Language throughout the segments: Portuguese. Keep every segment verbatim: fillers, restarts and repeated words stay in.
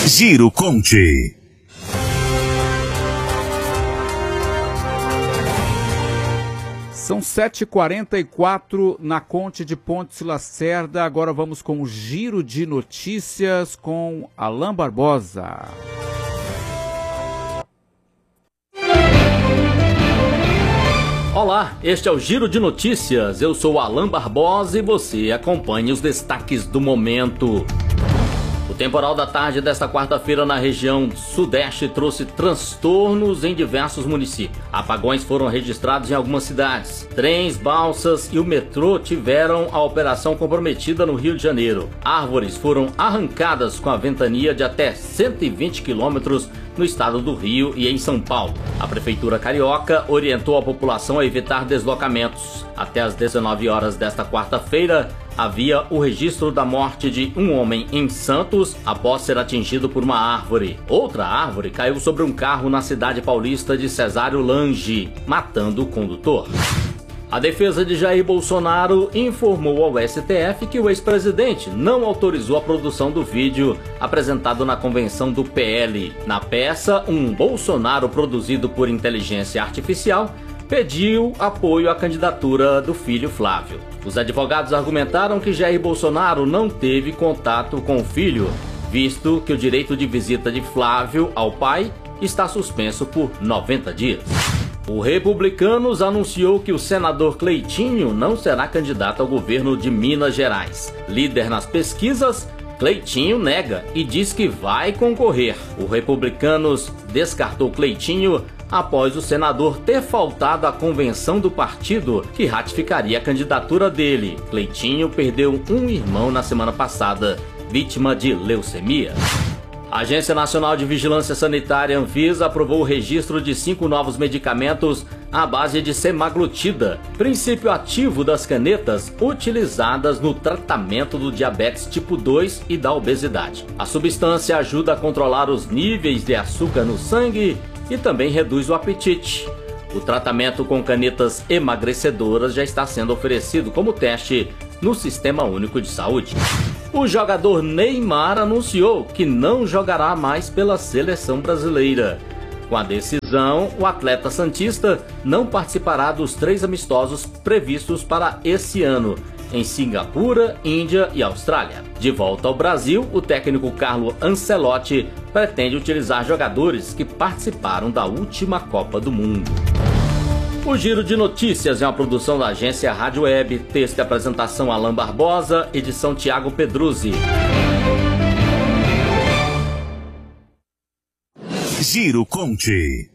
Giro Conte. São sete e quarenta e quatro na Conte de Pontes Lacerda. Agora vamos com o Giro de Notícias com Alain Barbosa. Olá, este é o Giro de Notícias. Eu sou Alain Barbosa e você acompanha os destaques do momento. O temporal da tarde desta quarta-feira na região sudeste trouxe transtornos em diversos municípios. Apagões foram registrados em algumas cidades. Trens, balsas e o metrô tiveram a operação comprometida no Rio de Janeiro. Árvores foram arrancadas com a ventania de até cento e vinte quilômetros no estado do Rio e em São Paulo. A Prefeitura Carioca orientou a população a evitar deslocamentos. Até às dezenove horas desta quarta-feira, havia o registro da morte de um homem em Santos após ser atingido por uma árvore. Outra árvore caiu sobre um carro na cidade paulista de Cesário Lange, matando o condutor. A defesa de Jair Bolsonaro informou ao S T F que o ex-presidente não autorizou a produção do vídeo apresentado na convenção do P L. Na peça, um Bolsonaro produzido por inteligência artificial pediu apoio à candidatura do filho Flávio. Os advogados argumentaram que Jair Bolsonaro não teve contato com o filho, visto que o direito de visita de Flávio ao pai está suspenso por noventa dias. O Republicanos anunciou que o senador Cleitinho não será candidato ao governo de Minas Gerais. Líder nas pesquisas, Cleitinho nega e diz que vai concorrer. O Republicanos descartou Cleitinho após o senador ter faltado à convenção do partido que ratificaria a candidatura dele. Cleitinho perdeu um irmão na semana passada, vítima de leucemia. A Agência Nacional de Vigilância Sanitária Anvisa aprovou o registro de cinco novos medicamentos à base de semaglutida, princípio ativo das canetas utilizadas no tratamento do diabetes tipo dois e da obesidade. A substância ajuda a controlar os níveis de açúcar no sangue e também reduz o apetite. O tratamento com canetas emagrecedoras já está sendo oferecido como teste no Sistema Único de Saúde. O jogador Neymar anunciou que não jogará mais pela seleção brasileira. Com a decisão, o atleta santista não participará dos três amistosos previstos para esse ano, em Singapura, Índia e Austrália. De volta ao Brasil, o técnico Carlo Ancelotti pretende utilizar jogadores que participaram da última Copa do Mundo. O Giro de Notícias é uma produção da agência Rádio Web, texto e apresentação Alain Barbosa, edição Tiago Pedruzzi. Giro Conte.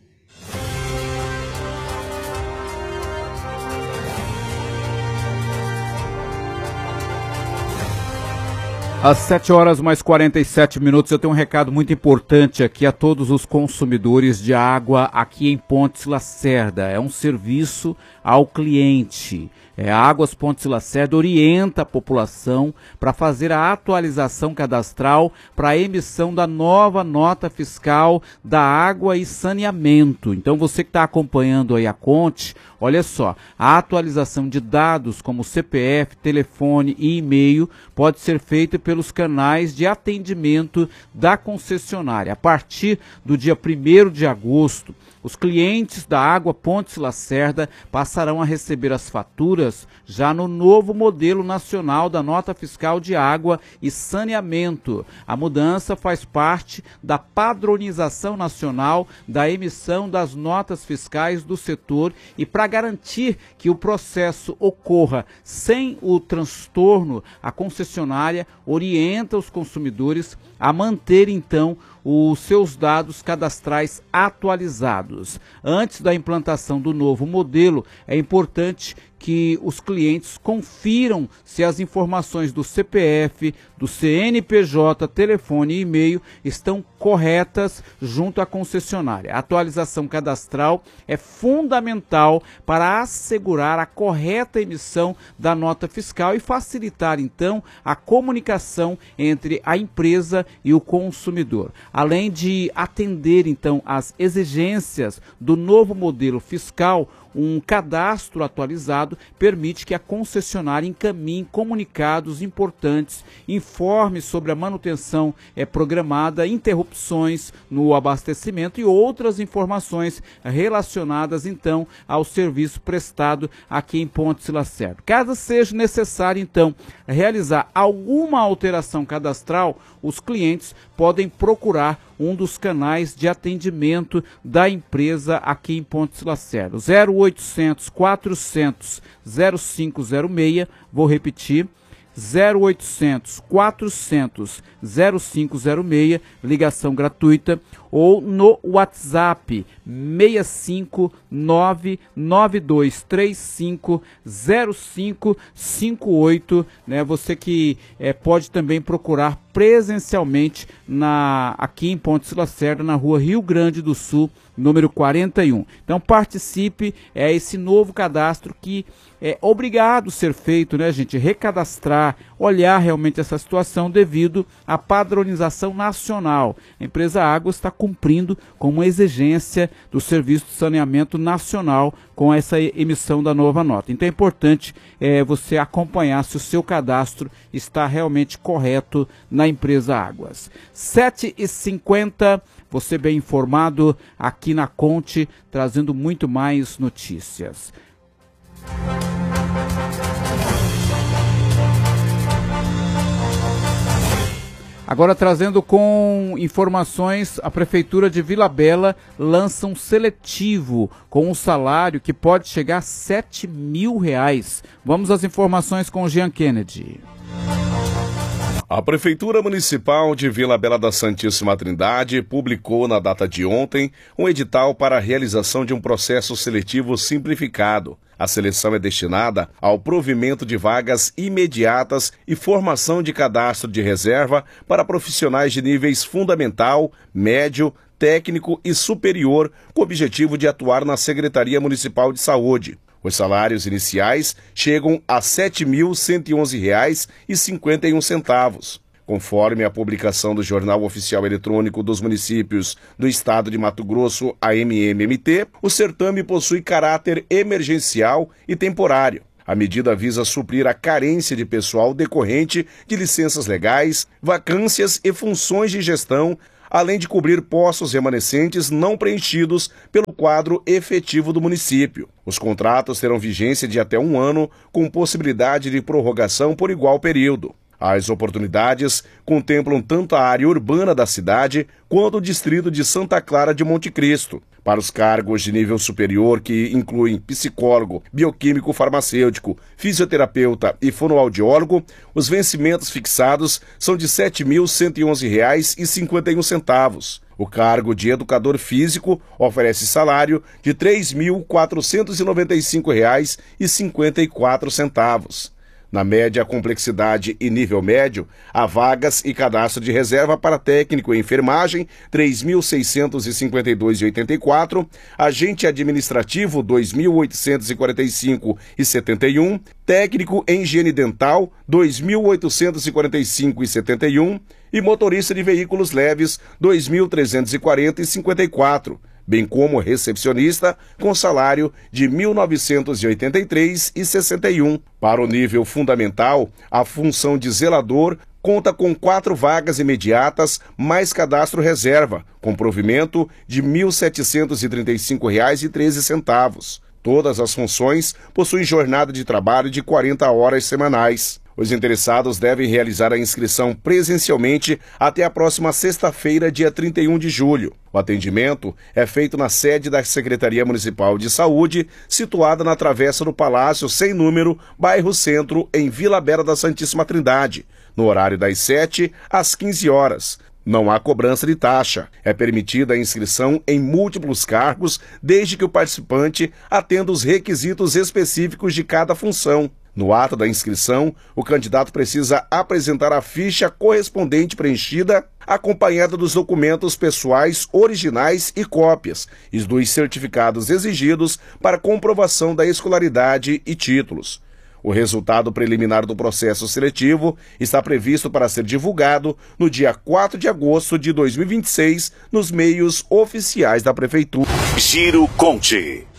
Às sete horas mais quarenta e sete minutos, eu tenho um recado muito importante aqui a todos os consumidores de água aqui em Pontes Lacerda. É um serviço ao cliente. É, a Águas Pontes Lacerda orienta a população para fazer a atualização cadastral para a emissão da nova nota fiscal da água e saneamento. Então você que está acompanhando aí a Conte, olha só, a atualização de dados como C P F, telefone e e-mail pode ser feita pelos canais de atendimento da concessionária. A partir do dia primeiro de agosto, os clientes da Água Pontes Lacerda passarão a receber as faturas já no novo modelo nacional da nota fiscal de água e saneamento. A mudança faz parte da padronização nacional da emissão das notas fiscais do setor e para garantir que o processo ocorra sem o transtorno, a concessionária orienta os consumidores a manter então os seus dados cadastrais atualizados. Antes da implantação do novo modelo, é importante que os clientes confiram se as informações do C P F, do C N P J, telefone e e-mail estão corretas junto à concessionária. A atualização cadastral é fundamental para assegurar a correta emissão da nota fiscal e facilitar, então, a comunicação entre a empresa e o consumidor. Além de atender, então, às exigências do novo modelo fiscal, um cadastro atualizado permite que a concessionária encaminhe comunicados importantes, informe sobre a manutenção é, programada, interrupções no abastecimento e outras informações relacionadas então ao serviço prestado aqui em Pontes e Lacerda. Caso seja necessário então realizar alguma alteração cadastral, os clientes podem procurar um dos canais de atendimento da empresa aqui em Pontes e Lacerda. zero oitocentos, quatrocentos, zero cinco zero seis, vou repetir, zero oitocentos, quatrocentos, zero cinco zero seis, ligação gratuita, ou no WhatsApp seis cinco nove nove dois três cinco zero cinco cinco oito, né? Você que é, pode também procurar presencialmente na, aqui em Pontes e Lacerda, na rua Rio Grande do Sul, número quarenta e um. Então participe, é esse novo cadastro que é obrigado a ser feito, né, gente? Recadastrar, olhar realmente essa situação devido à padronização nacional. A empresa Água está cumprindo com uma exigência do Serviço de Saneamento Nacional com essa emissão da nova nota. Então é importante é, você acompanhar se o seu cadastro está realmente correto na empresa Águas. sete e cinquenta, você bem informado aqui na Conte, trazendo muito mais notícias. Agora trazendo com informações, a Prefeitura de Vila Bela lança um seletivo com um salário que pode chegar a sete mil reais. Vamos às informações com o Jean Kennedy. A Prefeitura Municipal de Vila Bela da Santíssima Trindade publicou na data de ontem um edital para a realização de um processo seletivo simplificado. A seleção é destinada ao provimento de vagas imediatas e formação de cadastro de reserva para profissionais de níveis fundamental, médio, técnico e superior, com o objetivo de atuar na Secretaria Municipal de Saúde. Os salários iniciais chegam a sete mil cento e onze reais e cinquenta e um centavos. Conforme a publicação do Jornal Oficial Eletrônico dos Municípios do Estado de Mato Grosso, a M M M T, o certame possui caráter emergencial e temporário. A medida visa suprir a carência de pessoal decorrente de licenças legais, vacâncias e funções de gestão, além de cobrir postos remanescentes não preenchidos pelo quadro efetivo do município. Os contratos terão vigência de até um ano, com possibilidade de prorrogação por igual período. As oportunidades contemplam tanto a área urbana da cidade quanto o distrito de Santa Clara de Monte Cristo. Para os cargos de nível superior, que incluem psicólogo, bioquímico farmacêutico, fisioterapeuta e fonoaudiólogo, os vencimentos fixados são de sete mil cento e onze reais e cinquenta e um centavos. O cargo de educador físico oferece salário de três mil quatrocentos e noventa e cinco reais e cinquenta e quatro centavos. Na média complexidade e nível médio, há vagas e cadastro de reserva para técnico em enfermagem, três mil seiscentos e cinquenta e dois reais e oitenta e quatro centavos, agente administrativo, dois mil oitocentos e quarenta e cinco reais e setenta e um centavos, técnico em higiene dental, dois mil oitocentos e quarenta e cinco reais e setenta e um centavos e motorista de veículos leves, dois mil trezentos e quarenta reais e cinquenta e quatro centavos. Bem como recepcionista, com salário de mil novecentos e oitenta e três reais e sessenta e um centavos. Para o nível fundamental, a função de zelador conta com quatro vagas imediatas, mais cadastro reserva, com provimento de mil setecentos e trinta e cinco reais e treze centavos. Todas as funções possuem jornada de trabalho de quarenta horas semanais. Os interessados devem realizar a inscrição presencialmente até a próxima sexta-feira, dia trinta e um de julho. O atendimento é feito na sede da Secretaria Municipal de Saúde, situada na Travessa do Palácio Sem Número, bairro Centro, em Vila Bela da Santíssima Trindade, no horário das sete às quinze horas. Não há cobrança de taxa. É permitida a inscrição em múltiplos cargos, desde que o participante atenda os requisitos específicos de cada função. No ato da inscrição, o candidato precisa apresentar a ficha correspondente preenchida, acompanhada dos documentos pessoais originais e cópias, e dos certificados exigidos para comprovação da escolaridade e títulos. O resultado preliminar do processo seletivo está previsto para ser divulgado no dia quatro de agosto de dois mil e vinte e seis nos meios oficiais da Prefeitura. Giro Conte.